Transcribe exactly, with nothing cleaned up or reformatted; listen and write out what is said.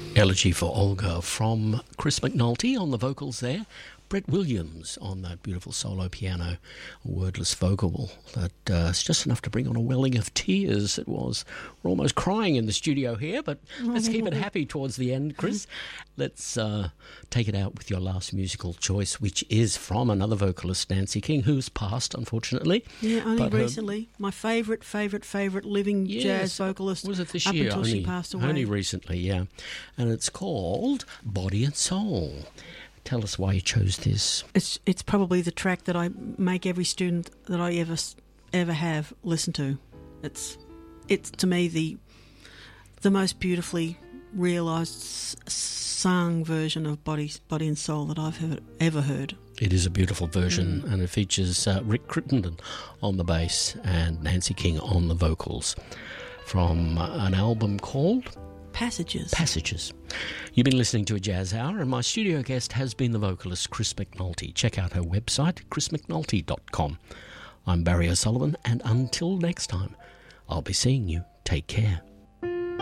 Elegy for Olga from Chris McNulty on the vocals there. Brett Williams on that beautiful solo piano, a wordless vocal that uh, is just enough to bring on a welling of tears. It was. We're almost crying in the studio here, but let's keep it happy towards the end, Chris. Let's uh, take it out with your last musical choice, which is from another vocalist, Nancy King, who's passed, unfortunately. Yeah, only but recently. Her, my favourite, favourite, favourite living yes, jazz vocalist. Was it this up year? until Only, she passed away. Only recently, yeah. And it's called Body and Soul. Tell us why you chose this. It's it's probably the track that I make every student that I ever ever have listen to. It's it's to me the the most beautifully realised sung version of Body Body and Soul that I've ever, ever heard. It is a beautiful version, mm. and it features uh, Rick Crittenden on the bass and Nancy King on the vocals from uh, an album called Passages. Passages. You've been listening to A Jazz Hour, and my studio guest has been the vocalist Chris McNulty. Check out her website, chris mcnulty dot com. I'm Barry O'Sullivan, and until next time, I'll be seeing you. Take care.